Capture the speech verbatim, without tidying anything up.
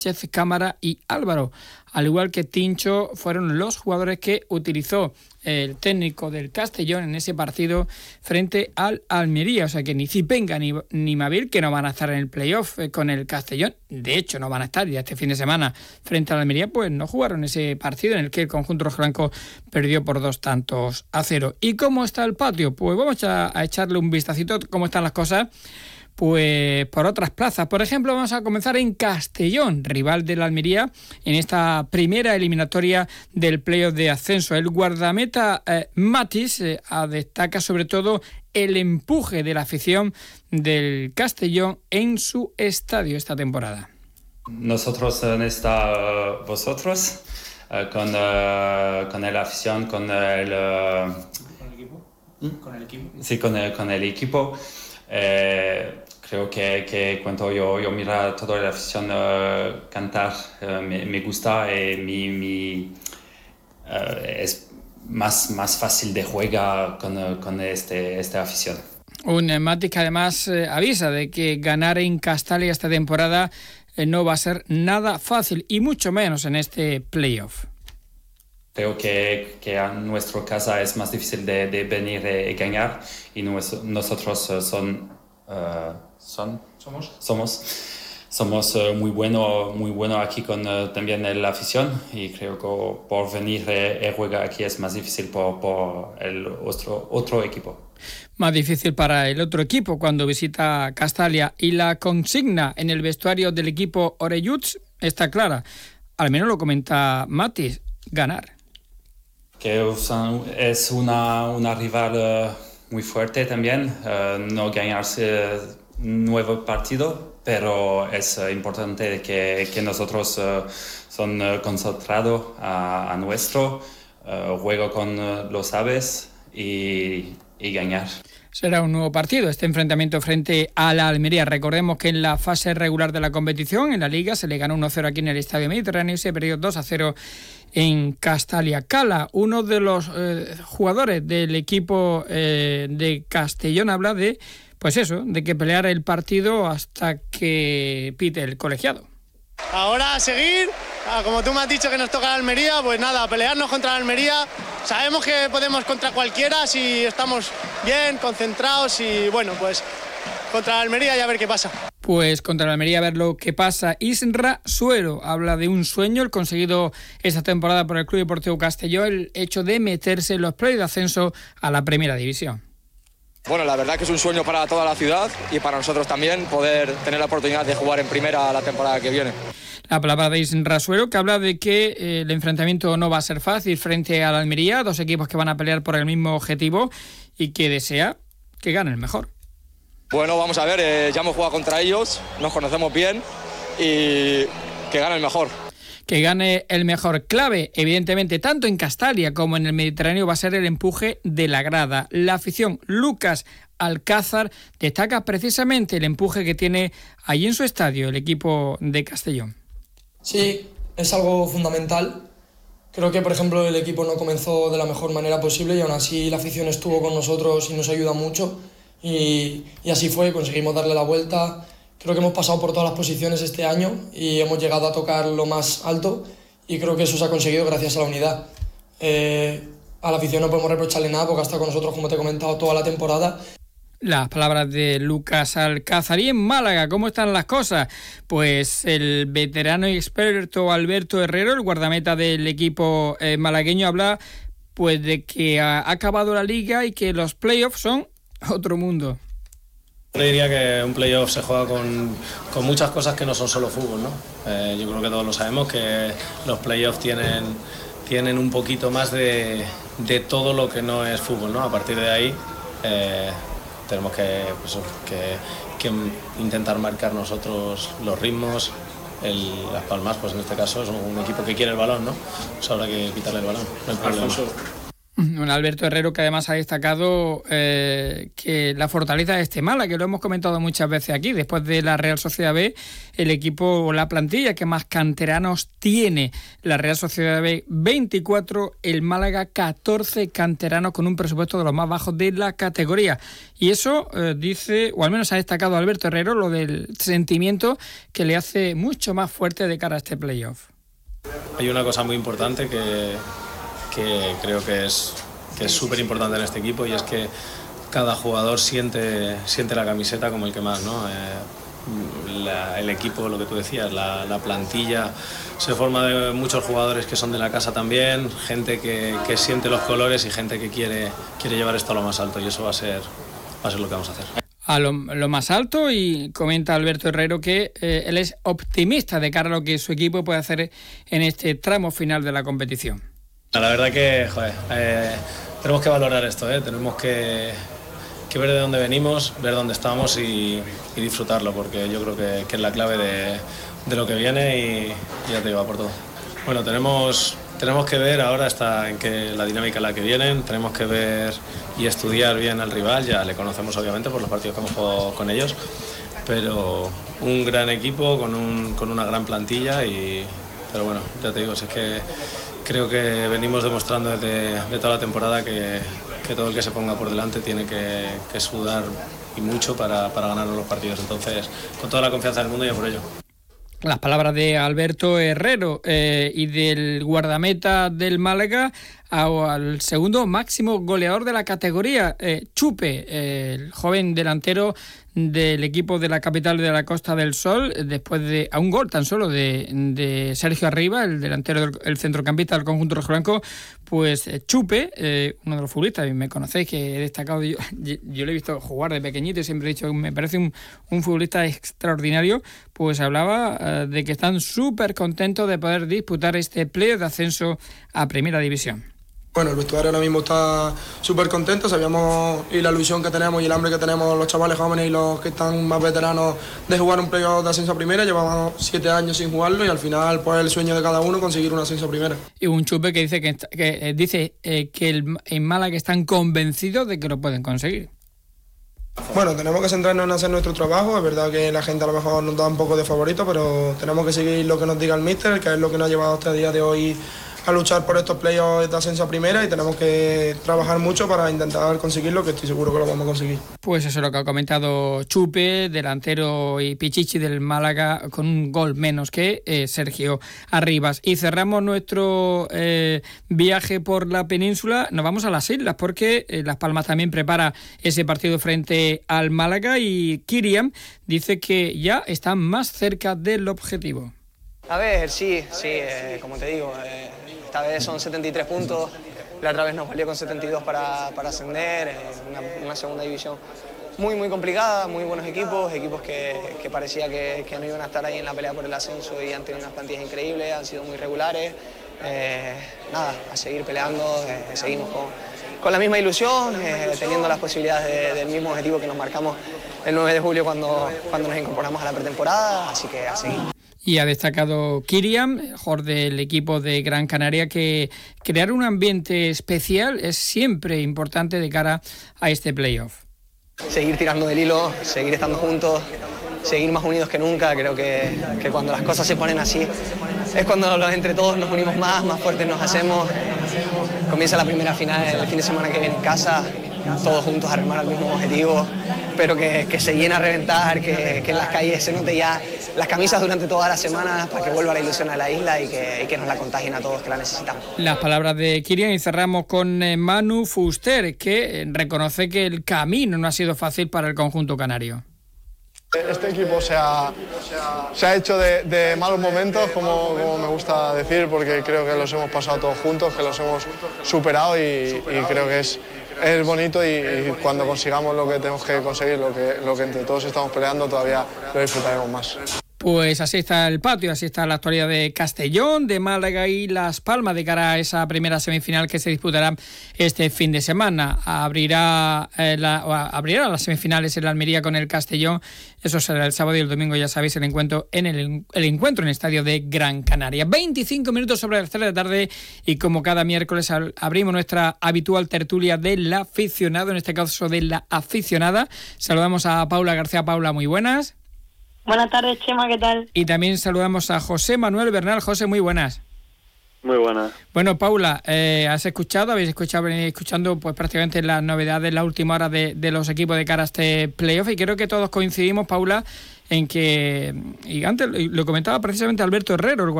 Cámara y Álvaro, al igual que Tincho, fueron los jugadores que utilizó el técnico del Castellón en ese partido frente al Almería. O sea que ni Zipenga ni, ni Mavil, que no van a estar en el playoff con el Castellón, de hecho no van a estar ya este fin de semana frente al Almería, pues no jugaron ese partido en el que el conjunto rojiblanco perdió por dos tantos a cero. ¿Y cómo está el patio? Pues vamos a, a echarle un vistacito cómo están las cosas. Pues por otras plazas. Por ejemplo, vamos a comenzar en Castellón, rival del Almería en esta primera eliminatoria del playoff de ascenso. El guardameta eh, Matis eh, destaca sobre todo el empuje de la afición del Castellón en su estadio esta temporada. Nosotros en esta, uh, vosotros, uh, con, uh, con la afición, con el... Uh, ¿Con el equipo? ¿Mm? ¿Con el equipo? Sí, con el, con el equipo. Eh, creo que, que cuando yo, yo miro a toda la afición uh, cantar, uh, me, me gusta y mi, mi, uh, es más, más fácil de jugar con, uh, con este, esta afición. Un Matis que además eh, avisa de que ganar en Castalia esta temporada eh, no va a ser nada fácil y mucho menos en este playoff. Creo que, que a nuestra casa es más difícil de, de venir y ganar y nuestro, nosotros uh, son, uh, son, ¿Somos? somos, somos uh, muy buenos muy bueno aquí con uh, también la afición y creo que por venir y, y jugar aquí es más difícil por, por el otro, otro equipo. Más difícil para el otro equipo cuando visita Castalia y la consigna en el vestuario del equipo Orelluts está clara, al menos lo comenta Matis, ganar. Que es una, una rival uh, muy fuerte también, uh, no ganarse un nuevo partido, pero es uh, importante que, que nosotros uh, son uh, concentrados a, a nuestro uh, juego con uh, los aves y, y ganar. Será un nuevo partido este enfrentamiento frente a la Almería. Recordemos que en la fase regular de la competición, en la Liga, se le ganó uno a cero aquí en el Estadio Mediterráneo y se perdió dos a cero en Castalia. Cala, uno de los eh, jugadores del equipo eh, de Castellón, habla de, pues eso, de que pelear el partido hasta que pite el colegiado. Ahora a seguir, como tú me has dicho que nos toca la Almería, pues nada, pelearnos contra la Almería. Sabemos que podemos contra cualquiera si estamos bien, concentrados y bueno, pues contra la Almería y a ver qué pasa. Pues contra la Almería a ver lo que pasa. Isra Suero habla de un sueño, el conseguido esta temporada por el Club Deportivo Castellón, el hecho de meterse en los playoffs de ascenso a la Primera División. Bueno, la verdad que es un sueño para toda la ciudad y para nosotros también poder tener la oportunidad de jugar en Primera la temporada que viene. La palabra de Isra Suero, que habla de que eh, el enfrentamiento no va a ser fácil frente a la Almería, dos equipos que van a pelear por el mismo objetivo y que desea que gane el mejor. Bueno, vamos a ver, eh, ya hemos jugado contra ellos, nos conocemos bien y que gane el mejor. Que gane el mejor. Clave, evidentemente, tanto en Castalia como en el Mediterráneo va a ser el empuje de la grada. La afición, Lucas Alcázar, destaca precisamente el empuje que tiene allí en su estadio el equipo de Castellón. Sí, es algo fundamental. Creo que, por ejemplo, el equipo no comenzó de la mejor manera posible y aún así la afición estuvo con nosotros y nos ayuda mucho. Y, y así fue, conseguimos darle la vuelta. Creo que hemos pasado por todas las posiciones este año y hemos llegado a tocar lo más alto y creo que eso se ha conseguido gracias a la unidad. Eh, a la afición no podemos reprocharle nada porque ha estado con nosotros, como te he comentado, toda la temporada. Las palabras de Lucas Alcázar. Y en Málaga, ¿cómo están las cosas? Pues el veterano y experto Alberto Herrero, el guardameta del equipo eh, malagueño, habla pues de que ha acabado la liga y que los playoffs son otro mundo. Yo diría que un playoff se juega con, con muchas cosas que no son solo fútbol, ¿no? Eh, yo creo que todos lo sabemos, que los playoffs tienen, tienen un poquito más de, de todo lo que no es fútbol, ¿no? A partir de ahí eh, tenemos que, pues, que, que intentar marcar nosotros los ritmos. El, Las Palmas, pues en este caso es un equipo que quiere el balón, ¿no? Pues habrá que quitarle el balón, no hay problema. Un Alberto Herrero que además ha destacado eh, que la fortaleza de este Málaga, que lo hemos comentado muchas veces aquí, después de la Real Sociedad B, el equipo, la plantilla que más canteranos tiene. La Real Sociedad B veinticuatro, el Málaga catorce canteranos con un presupuesto de los más bajos de la categoría. Y eso eh, dice, o al menos ha destacado Alberto Herrero, lo del sentimiento que le hace mucho más fuerte de cara a este playoff. Hay una cosa muy importante que... que creo que es que es súper importante en este equipo, y es que cada jugador siente, siente la camiseta como el que más, ¿no? Eh, la, el equipo, lo que tú decías, la, la plantilla se forma de muchos jugadores que son de la casa también, gente que, que siente los colores y gente que quiere, quiere llevar esto a lo más alto, y eso va a ser, va a ser lo que vamos a hacer. A lo, lo más alto, y comenta Alberto Herrero que eh, él es optimista de cara a lo que su equipo puede hacer en este tramo final de la competición. La verdad que, joder, eh, tenemos que valorar esto, ¿eh? Tenemos que, que ver de dónde venimos, ver dónde estamos y, y disfrutarlo, porque yo creo que, que es la clave de, de lo que viene y, y ya te digo, por todo. Bueno, tenemos, tenemos que ver ahora hasta en que la dinámica en la que vienen, tenemos que ver y estudiar bien al rival, ya le conocemos obviamente por los partidos que hemos jugado con ellos, pero un gran equipo con, un, con una gran plantilla, y, pero bueno, ya te digo, si es que creo que venimos demostrando desde de toda la temporada que, que todo el que se ponga por delante tiene que, que sudar y mucho para, para ganar los partidos. Entonces, con toda la confianza del mundo y a por ello. Las palabras de Alberto Herrero eh, y del guardameta del Málaga al segundo máximo goleador de la categoría, eh, Chupe, eh, el joven delantero del equipo de la capital de la Costa del Sol, después de a un gol tan solo de, de Sergio Arribas, el delantero del el centrocampista del conjunto rojiblanco. Pues eh, Chupe, eh, uno de los futbolistas, me conocéis que he destacado, yo, yo lo he visto jugar de pequeñito y siempre he dicho que me parece un, un futbolista extraordinario, pues hablaba eh, de que están súper contentos de poder disputar este playoff de ascenso a Primera División. Bueno, el vestuario ahora mismo está súper contento, sabíamos y la ilusión que tenemos y el hambre que tenemos los chavales jóvenes y los que están más veteranos de jugar un playoff de ascenso a primera. Llevamos siete años sin jugarlo y al final pues el sueño de cada uno conseguir un ascenso a primera. Y un Chupe que dice que, que, eh, dice, eh, que el, en Málaga están convencidos de que lo pueden conseguir. Bueno, tenemos que centrarnos en hacer nuestro trabajo. Es verdad que la gente a lo mejor nos da un poco de favorito, pero tenemos que seguir lo que nos diga el míster, que es lo que nos ha llevado hasta el día de hoy a luchar por estos playoffs de ascenso a primera, y tenemos que trabajar mucho para intentar conseguirlo, que estoy seguro que lo vamos a conseguir. Pues eso es lo que ha comentado Chupe, delantero y pichichi del Málaga, con un gol menos que eh, Sergio Arribas. Y cerramos nuestro eh, viaje por la península, nos vamos a las islas, porque eh, Las Palmas también prepara ese partido frente al Málaga, y Kirian dice que ya están más cerca del objetivo. A ver, sí, sí, eh, como te digo, eh, esta vez son setenta y tres puntos, la otra vez nos valió con setenta y dos para, para ascender, eh, una, una segunda división muy muy complicada, muy buenos equipos, equipos que, que parecía que, que no iban a estar ahí en la pelea por el ascenso y han tenido unas plantillas increíbles, han sido muy regulares, eh, nada, a seguir peleando, eh, seguimos con, con la misma ilusión, eh, teniendo las posibilidades de, del mismo objetivo que nos marcamos el nueve de julio cuando, cuando nos incorporamos a la pretemporada, así que a seguir. Y ha destacado Kirian, jugador del equipo de Gran Canaria, que crear un ambiente especial es siempre importante de cara a este playoff. Seguir tirando del hilo, seguir estando juntos, seguir más unidos que nunca. Creo que, que cuando las cosas se ponen así es cuando entre todos nos unimos más, más fuertes nos hacemos. Comienza la primera final el fin de semana que viene en casa, todos juntos a remar al mismo objetivo, pero que, que se llena a reventar, que, que en las calles se note ya las camisas durante toda la semana para que vuelva la ilusión a la isla y que, y que nos la contagien a todos, que la necesitamos. Las palabras de Kirian, y cerramos con eh, Manu Fuster, que reconoce que el camino no ha sido fácil para el conjunto canario. Este equipo se ha, se ha hecho de, de malos momentos, como, como me gusta decir, porque creo que los hemos pasado todos juntos, que los hemos superado y, y creo que es, es bonito, y, y cuando consigamos lo que tenemos que conseguir, lo que, lo que entre todos estamos peleando, todavía lo disfrutaremos más. Pues así está el patio, así está la actualidad de Castellón, de Málaga y Las Palmas de cara a esa primera semifinal que se disputará este fin de semana. Abrirá, eh, la, abrirá las semifinales en la Almería con el Castellón. Eso será el sábado y el domingo, ya sabéis, el encuentro en el, el encuentro en el estadio de Gran Canaria. veinticinco minutos sobre las tres de la tarde y como cada miércoles abrimos nuestra habitual tertulia del aficionado, en este caso de la aficionada. Saludamos a Paula García. Paula, muy buenas. Buenas tardes, Chema, ¿qué tal? Y también saludamos a José Manuel Bernal. José, muy buenas. Muy buenas. Bueno, Paula, eh, has escuchado, habéis escuchado, venís escuchando pues prácticamente las novedades, la última hora de, de los equipos de cara a este playoff, y creo que todos coincidimos, Paula, en que, y antes lo comentaba precisamente Alberto Herrero, el